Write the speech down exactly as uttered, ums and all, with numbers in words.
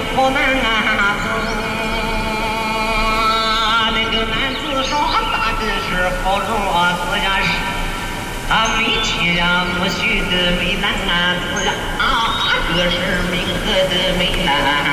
好难啊走。那个男子说大的是好骡子呀是，他没妻呀没婿的美男子呀，啊这是明和的美男。